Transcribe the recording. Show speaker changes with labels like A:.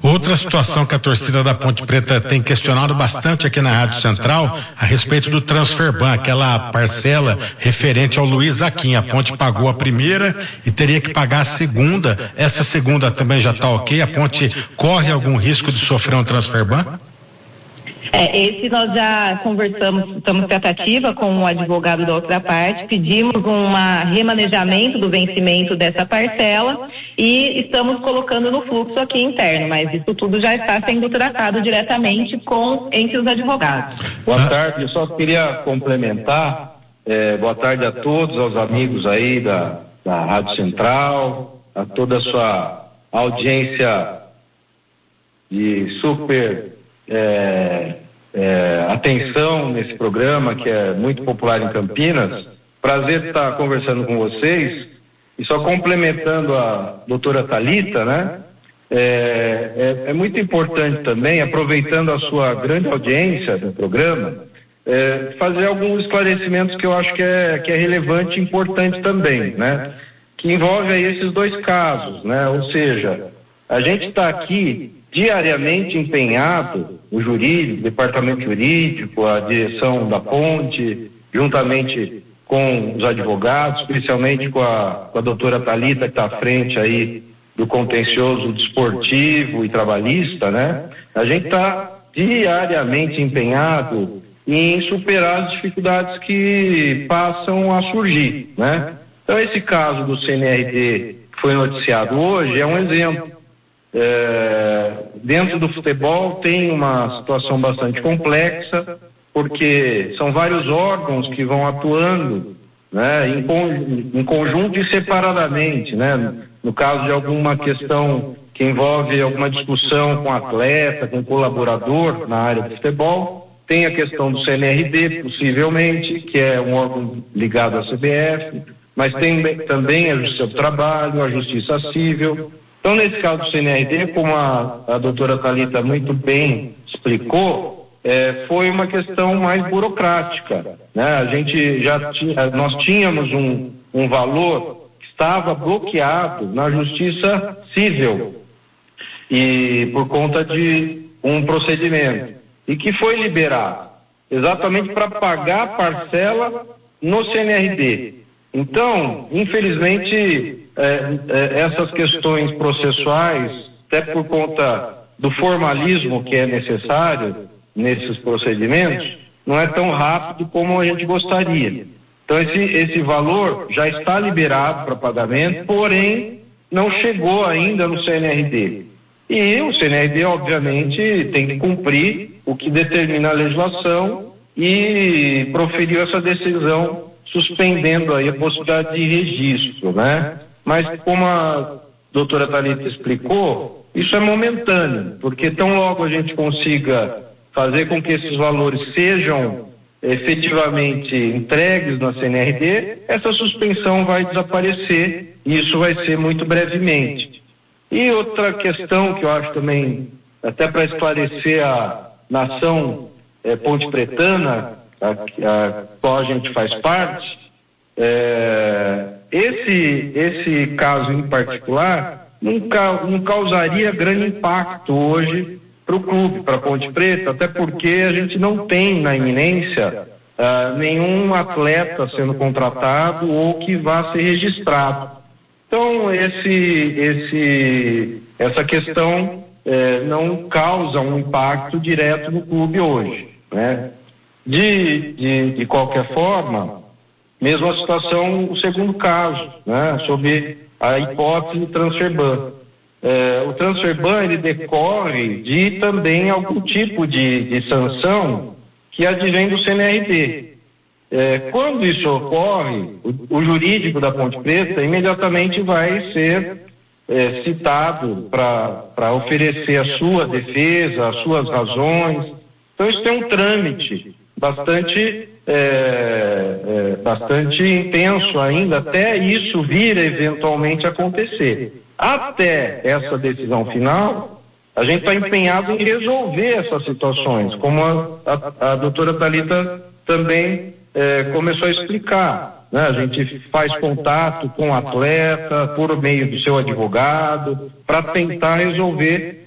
A: Outra situação que a torcida da Ponte Preta tem questionado bastante aqui na Rádio Central a respeito do Transferban, aquela parcela referente ao Luiz Aquim. A Ponte pagou a primeira e teria que pagar a segunda. Essa segunda também já está ok? A Ponte corre algum risco de sofrer um Transferban?
B: Esse nós já conversamos, estamos em tratativa com o advogado da outra parte, pedimos um remanejamento do vencimento dessa parcela e estamos colocando no fluxo aqui interno, mas isso tudo já está sendo tratado diretamente entre os advogados.
C: Boa tarde, eu só queria complementar, boa tarde a todos, aos amigos aí da Rádio Central, a toda a sua audiência de super atenção nesse programa que é muito popular em Campinas. Prazer estar conversando com vocês e só complementando a doutora Thalita, né? É muito importante também, aproveitando a sua grande audiência do programa, fazer alguns esclarecimentos que eu acho que é relevante e importante também, né? Que envolve aí esses dois casos, né? Ou seja, a gente está aqui diariamente empenhado, o jurídico, o departamento jurídico, a direção da Ponte, juntamente com os advogados, especialmente com a doutora Thalita, que está à frente aí do contencioso desportivo e trabalhista, né? A gente está diariamente empenhado em superar as dificuldades que passam a surgir, né? Então, esse caso do CNRD que foi noticiado hoje é um exemplo. Dentro do futebol tem uma situação bastante complexa, porque são vários órgãos que vão atuando, né, em conjunto e separadamente, né? No caso de alguma questão que envolve alguma discussão com atleta, com colaborador na área do futebol, tem a questão do CNRD, possivelmente, que é um órgão ligado à CBF, mas tem também a Justiça do Trabalho, a Justiça Civil. Então, nesse caso do CNRD, como a doutora Thalita muito bem explicou, foi uma questão mais burocrática, né? Nós tínhamos um valor que estava bloqueado na Justiça Civil e por conta de um procedimento e que foi liberado exatamente para pagar a parcela no CNRD. Então, infelizmente, essas questões processuais, até por conta do formalismo que é necessário nesses procedimentos, não é tão rápido como a gente gostaria. Então, esse valor já está liberado para pagamento, porém, não chegou ainda no CNRD. E o CNRD, obviamente, tem que cumprir o que determina a legislação e proferiu essa decisão suspendendo aí a possibilidade de registro, né? Mas como a doutora Thalita explicou, isso é momentâneo, porque tão logo a gente consiga fazer com que esses valores sejam efetivamente entregues na CNRD, essa suspensão vai desaparecer e isso vai ser muito brevemente. E outra questão que eu acho também, até para esclarecer a nação Ponte Pretana, a qual a gente faz parte, esse caso em particular não causaria grande impacto hoje para o clube, para a Ponte Preta, até porque a gente não tem na iminência nenhum atleta sendo contratado ou que vá ser registrado. Então essa questão não causa um impacto direto no clube hoje, né? De qualquer forma, mesmo a situação, o segundo caso, né, sobre a hipótese do Transferban. O Transferban, ele decorre de também algum tipo de sanção que advém do CNRD. Quando isso ocorre, o jurídico da Ponte Preta imediatamente vai ser citado para oferecer a sua defesa, as suas razões. Então, isso tem um trâmite bastante intenso ainda, até isso vir eventualmente acontecer. Até essa decisão final, a gente está empenhado em resolver essas situações, como a doutora Thalita também começou a explicar, né? A gente faz contato com o atleta por meio do seu advogado para tentar resolver